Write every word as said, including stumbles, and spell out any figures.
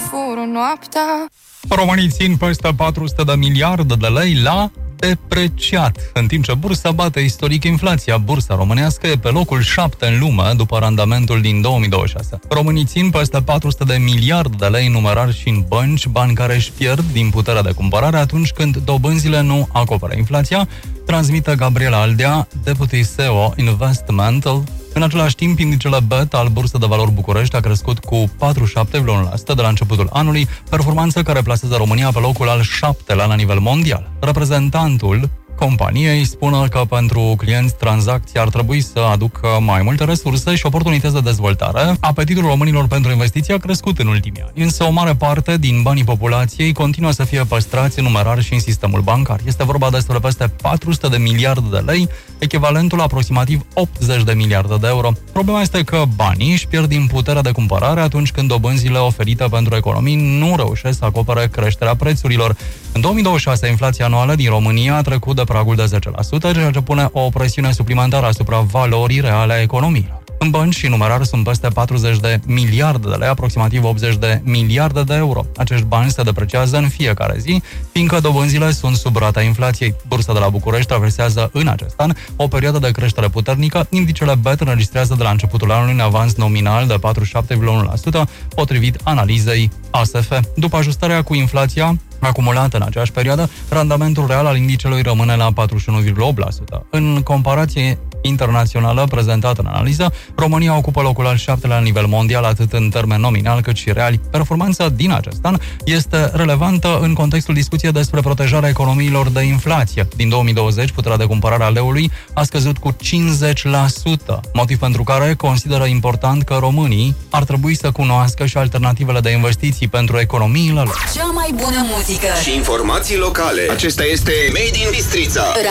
fură noaptea. Românii țin peste patru sute de miliarde de lei la depreciat, în timp ce bursa bate istoric inflația. Bursa românească e pe locul șapte în lume după randamentul din două mii douăzeci și șase. Românii țin peste patru sute de miliarde de lei numerari și în bănci, bani care își pierd din puterea de cumpărare atunci când dobânzile nu acoperă inflația, transmite Gabriela Aldea, Deputy C E O Investmental. În același timp, indicele beta al Bursei de Valori București a crescut cu patruzeci și șapte virgulă unu la sută de la începutul anului, performanță care plasează România pe locul al șaptelea la nivel mondial. Reprezentantul companiei spune că pentru clienți tranzacția ar trebui să aducă mai multe resurse și oportunități de dezvoltare. Apetitul românilor pentru investiții a crescut în ultimii ani, însă o mare parte din banii populației continuă să fie păstrați în numerar și în sistemul bancar. Este vorba despre peste patru sute de miliarde de lei, echivalentul aproximativ optzeci de miliarde de euro. Problema este că banii își pierd din puterea de cumpărare atunci când dobânzile oferite pentru economii nu reușesc să acopere creșterea prețurilor. În două mii douăzeci și șase, inflația anuală din România a trecut de pragul de zece la sută, ceea ce pune o presiune suplimentară asupra valorii reale a economiilor. În bănci și numerar sunt peste patruzeci de miliarde de lei, aproximativ optzeci de miliarde de euro. Acești bani se depreciază în fiecare zi, fiindcă dobânzile sunt sub rata inflației. Bursa de la București traversează în acest an o perioadă de creștere puternică. Indicele B E T înregistrează de la începutul anului un avans nominal de patruzeci și șapte virgulă unu la sută, potrivit analizei A S F. După ajustarea cu inflația acumulată în aceeași perioadă, randamentul real al indicelui rămâne la patruzeci și unu virgulă opt la sută. În comparație internațională prezentată în analiză, România ocupă locul al șaptelea la nivel mondial, atât în termen nominal cât și reali. Performanța din acest an este relevantă în contextul discuției despre protejarea economiilor de inflație. Din două mii douăzeci, puterea de cumpărare a leului a scăzut cu cincizeci la sută, motiv pentru care consideră important că românii ar trebui să cunoască și alternativele de investiții pentru economiile lor. Cea mai bună muzică și informații locale. Acesta este Made in Bistrița.